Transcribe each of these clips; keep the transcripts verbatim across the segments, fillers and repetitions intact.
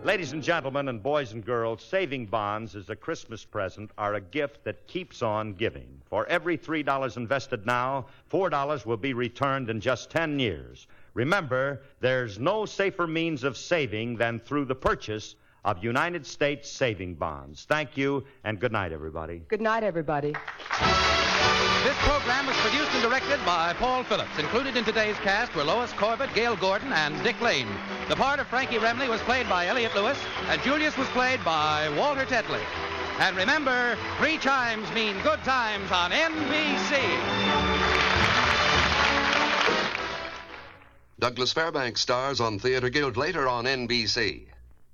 Ladies and gentlemen and boys and girls, saving bonds as a Christmas present are a gift that keeps on giving. For every three dollars invested now, four dollars will be returned in just ten years. Remember, there's no safer means of saving than through the purchase of United States saving bonds. Thank you, and good night, everybody. Good night, everybody. This program was produced and directed by Paul Phillips. Included in today's cast were Lois Corbett, Gail Gordon, and Dick Lane. The part of Frankie Remley was played by Elliot Lewis, and Julius was played by Walter Tetley. And remember, three chimes mean good times on N B C. Douglas Fairbanks stars on Theatre Guild later on N B C.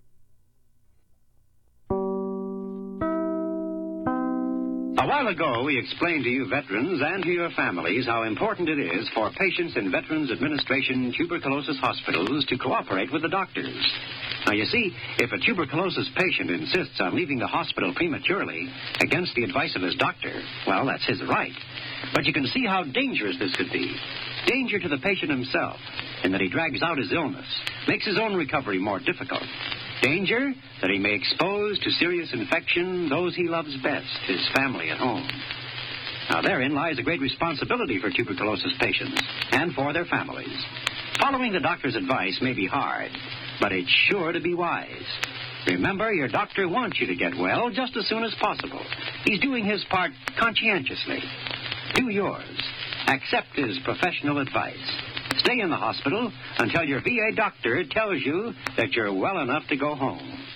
A while ago, we explained to you veterans and to your families how important it is for patients in Veterans Administration tuberculosis hospitals to cooperate with the doctors. Now, you see, if a tuberculosis patient insists on leaving the hospital prematurely against the advice of his doctor, well, that's his right. But you can see how dangerous this could be. Danger to the patient himself, in that he drags out his illness, makes his own recovery more difficult. Danger that he may expose to serious infection those he loves best, his family at home. Now, therein lies a great responsibility for tuberculosis patients and for their families. Following the doctor's advice may be hard, but it's sure to be wise. Remember, your doctor wants you to get well just as soon as possible. He's doing his part conscientiously. Do yours. Accept his professional advice. Stay in the hospital until your V A doctor tells you that you're well enough to go home.